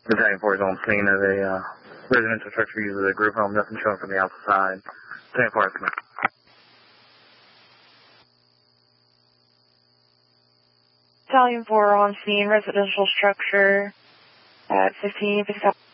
Battalion 4 is on scene of a residential structure used as a group home. Nothing showing from the outside. Battalion 4 is coming. Battalion 4 on scene, residential structure at 1555.